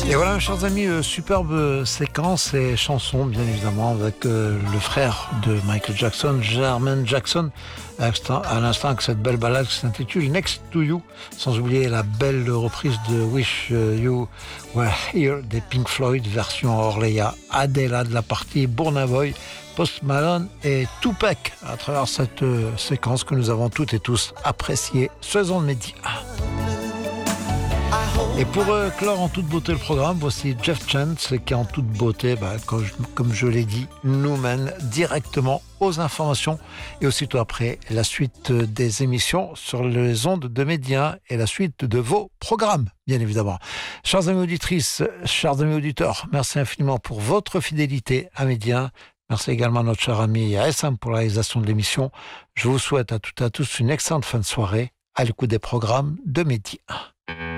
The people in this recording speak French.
Et voilà, mes chers amis, superbe séquence et chanson, bien évidemment, avec le frère de Michael Jackson, Jermaine Jackson, à l'instant avec cette belle ballade qui s'intitule Next to You, sans oublier la belle reprise de Wish You Were Here des Pink Floyd, version Orléa, Adela de la partie Burna Boy, Post Malone et Tupac, à travers cette séquence que nous avons toutes et tous appréciée ce de midi. Et pour clore en toute beauté le programme, voici Jeff Chance qui en toute beauté, comme je l'ai dit, nous mène directement aux informations et aussitôt après la suite des émissions sur les ondes de Média et la suite de vos programmes, bien évidemment. Chers amis auditrices, chers amis auditeurs, merci infiniment pour votre fidélité à Média. Merci également à notre cher ami ASM pour la réalisation de l'émission. Je vous souhaite à toutes et à tous une excellente fin de soirée à l'écoute des programmes de Média.